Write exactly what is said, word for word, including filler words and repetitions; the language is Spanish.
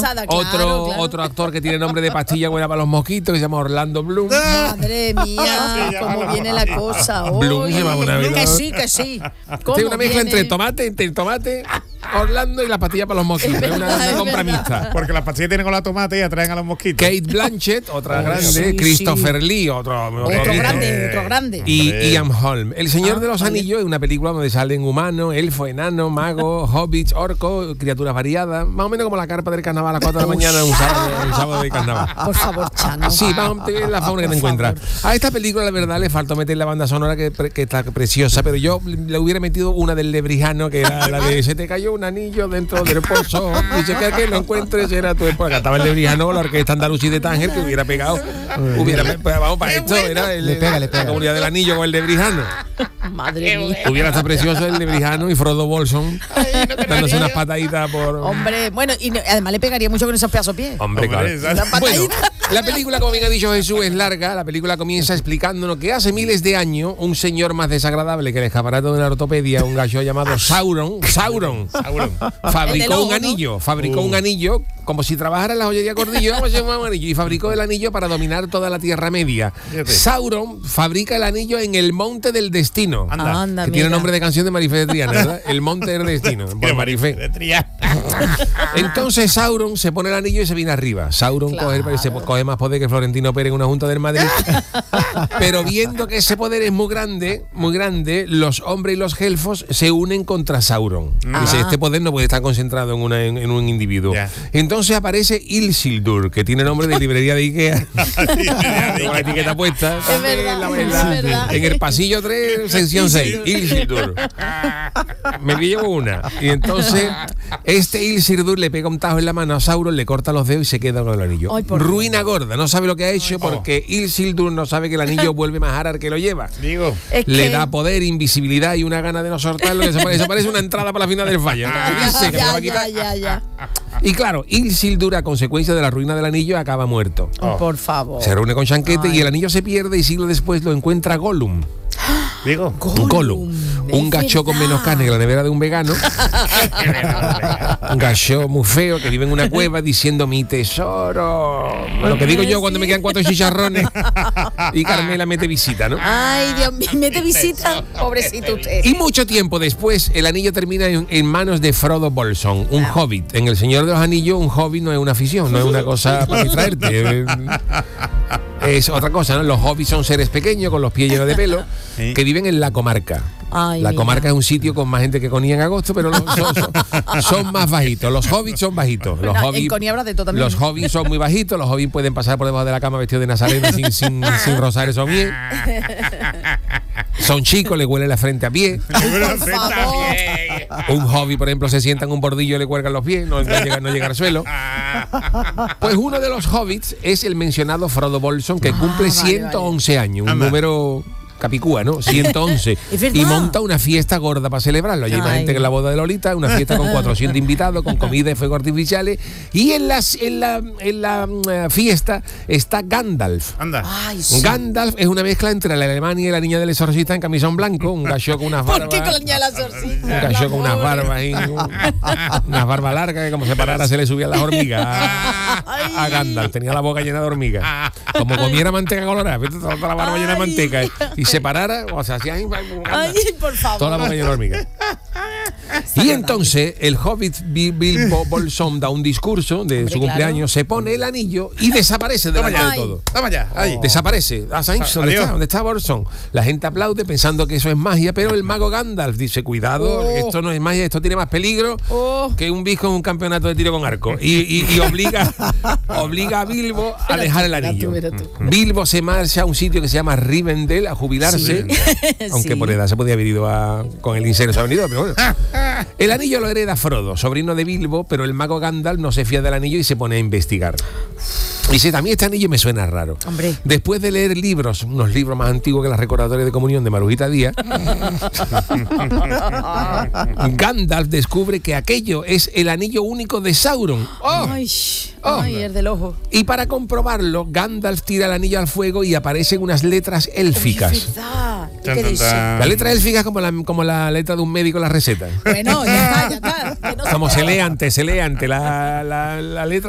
Pesada, claro, otro, claro. otro actor que tiene nombre de pastilla buena para los mosquitos, que se llama Orlando Bloom. Madre mía, cómo viene la cosa hoy. Bloom se llama una vez. Que sí, que sí. Tiene una mezcla entre tomate, entre el tomate, Orlando y la pastilla para los mosquitos. Es una, una es compra verdad. mixta. Porque las pastillas tienen con la tomate y atraen a los mosquitos. Kate Blanchett, otra Oh, grande, sí, Christopher sí. Lee, otro, Otro otro grande, otro grande. y Hombre. Ian Holm. El Señor Ah, de los vale. Anillos es una película donde salen humanos, elfos, enanos, magos, hobbits, orcos, criaturas variadas, más o menos como la carpa del carnaval a las cuatro de la mañana un sábado, un sábado de carnaval. Por favor, Chano. Sí, vamos a ver la fauna que te Por encuentras. favor. A esta película, la verdad, le faltó meter la banda sonora que, que está preciosa, pero yo le hubiera metido una del Lebrijano, que era la de se te cayó un anillo dentro del pozo, dice que que lo encuentres era tu esposa. Estaba el Lebrijano con la orquesta andalusí de Tánger, que hubiera pegado, hubiera, pues, vamos, para esto era el, Le pega, le pega. la comunidad del anillo con el Lebrijano. Madre mía. Hubiera estado precioso el Lebrijano y Frodo Bolson dándose unas pataditas por... Hombre, bueno, y no- además le pegaría mucho con esos pedazos pies. Hombre, Hombre, claro. exacto. Una Bueno, patadita. la película, como bien ha dicho Jesús, es larga. La película comienza explicándonos que hace miles de años un señor más desagradable que el escaparate de una ortopedia, un gallo llamado Sauron, Sauron, Sauron. El fabricó del ojo, un ¿no? anillo, fabricó Uh. un anillo como si trabajara en la joyería Cordillo, vamos a llamar un anillo, y fabricó el anillo para dominar toda la Tierra Media. Fíjate. Sauron fabrica el anillo en el Monte del Destino. Anda. Anda, Que tiene mira. nombre de canción de Marifé de Triana, ¿verdad? El Monte del Destino, por Marifé. De triar. Entonces Sauron se pone el anillo y se viene arriba. Sauron Claro. coge, se coge más poder que Florentino Pérez en una junta del Madrid. Pero viendo que ese poder es muy grande, muy grande, los hombres y los elfos se unen contra Sauron. Dice, Ah. este poder no puede estar concentrado en, una, en, en un individuo. Ya. Entonces aparece Isildur, que tiene nombre de librería de Ikea. Con la etiqueta puesta. Es verdad, En la- es en la- verdad. En el pasillo tres, sección seis. Isildur. Me llevo una. Y entonces, este Isildur le pega un tajo en la mano a Sauron, le corta los dedos y se queda con el anillo. Ay, por Ruina gorda, no sabe lo que ha hecho porque Isildur no sabe que el anillo vuelve más al que lo lleva. Digo. Es Le que- da poder, invisibilidad y una gana de no soltarlo. Eso parece, parece una entrada para la final del fallo. Dice que me va Ya, a quitar. ya, ya, ya. Y claro, Isildur, a consecuencia de la ruina del anillo, acaba muerto. Oh. Por favor. Se reúne con Shanquete Ay. y el anillo se pierde y siglos después lo encuentra Gollum. Digo. Gollum. Un es gacho con verdad. menos carne que la nevera de un vegano. Un gacho muy feo que vive en una cueva diciendo mi tesoro. Lo que digo yo cuando me quedan cuatro chicharrones y Carmela mete visita, ¿no? Ay, Dios mío, mete visita. Pobrecito usted. Y mucho tiempo después, el anillo termina en, en manos de Frodo Bolson, un hobbit. En El Señor de los Anillos, un hobbit no es una afición, no es una cosa para distraerte. Es otra cosa, ¿no? Los hobbits son seres pequeños con los pies llenos de pelo Sí. que viven en la comarca. Ay, la mira. comarca es un sitio con más gente que Conía en agosto, pero los- son, son- son más bajitos. Los hobbits son bajitos. Los No, en hobbits, Conía habrá de todo también. los hobbits son muy bajitos. Los hobbits pueden pasar por debajo de la cama vestidos de nazareno sin, sin, sin rosario son bien. Son chicos, le huele la frente a pie. Por favor. Un hobbit, por ejemplo, se sienta en un bordillo y le cuelgan los pies, no, no llega, no llega al suelo. Pues uno de los hobbits es el mencionado Frodo Bolson, que cumple vale, ciento once años, un Anda. número capicúa, ¿no? ciento once. Es verdad. Y monta una fiesta gorda para celebrarlo. Allí hay más Ay. gente que en la boda de Lolita, una fiesta con cuatrocientos invitados, con comida y fuegos artificiales. Y en, las, en la, en la mm, fiesta está Gandalf. Anda. Ay, sí. Gandalf es una mezcla entre la Alemania y la niña del exorcista en camisón blanco, un gallo con unas ¿Por barbas. qué con la niña de la sorcita? Un gallo con unas barbas ahí, un- unas barbas largas que como se parara se le subían las hormigas a, a Gandalf. Tenía la boca llena de hormigas. Como comiera manteca colorada, ¿viste? Toda la barba llena de Ay. manteca. Y se parara, o sea, hacía ahí, Ay, por favor. toda la boca llena de hormigas. Y entonces el hobbit Bi- Bilbo Bolsón da un discurso de Hombre, su cumpleaños, claro. se pone el anillo y desaparece Toma delante ya. de todo. Toma ya. Ahí. Desaparece. Ah, ¿sabes? ¿Dónde Adiós. está? ¿Dónde está Bolson? La gente aplaude pensando que eso es magia, pero el mago Gandalf dice, cuidado, Oh. esto no es magia, esto tiene más peligro Oh. que un bicho en un campeonato de tiro con arco. Y, y- y obliga, obliga a Bilbo a dejar el Mira tú, anillo. mira tú. Bilbo se marcha a un sitio que se llama Rivendell a jubilarse, aunque Sí. por edad se podía haber ido a, con el incendio, se ha venido, pero bueno. El anillo lo hereda Frodo, sobrino de Bilbo, pero el mago Gandalf no se fía del anillo y se pone a investigar. Y dice, a mí este anillo me suena raro. Hombre. Después de leer libros, unos libros más antiguos que las recordatorias de comunión de Marujita Díaz, Gandalf descubre que aquello es el anillo único de Sauron. ¡Oh! Ay, Oh. ay, el del ojo. Y para comprobarlo, Gandalf tira el anillo al fuego y aparecen unas letras élficas. Es verdad. ¿Y Tan, qué tan, dice? tan. La letra élfica es como la, como la letra de un médico en la receta. Bueno, ya está, ya está. Que no se Como se puede. lee antes, se lee antes. La, la, la letra